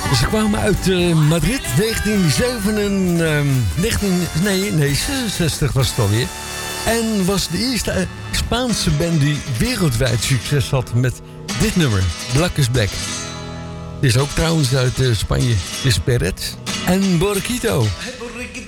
Ze kwamen uit Madrid, 1966 was het alweer. En was de eerste Spaanse band die wereldwijd succes had met dit nummer, Black is Black. Het is ook trouwens uit Spanje. Het is Perret en Borquito.